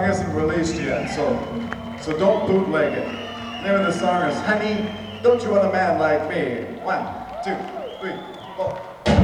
isn't released yet, so don't bootleg it. The name of the song is Honey, Don't You Want a Man Like Me? 1, 2, 3, 4.